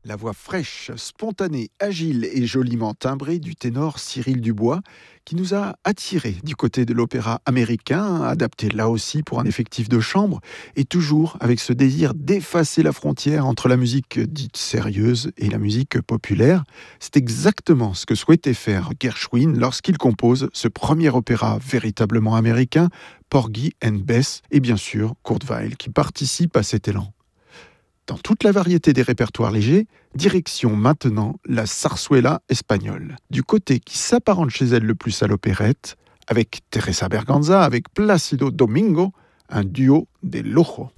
La voix fraîche, spontanée, agile et joliment timbrée du ténor Cyril Dubois, qui nous a attirés du côté de l'opéra américain, adapté là aussi pour un effectif de chambre, et toujours avec ce désir d'effacer la frontière entre la musique dite sérieuse et la musique populaire. C'est exactement ce que souhaitait faire Gershwin lorsqu'il compose ce premier opéra véritablement américain, Porgy and Bess, et bien sûr Kurt Weill, qui participe à cet élan. Dans toute la variété des répertoires légers, direction maintenant la zarzuela espagnole, du côté qui s'apparente chez elle le plus à l'opérette, avec Teresa Berganza, avec Plácido Domingo, un duo des Lojo.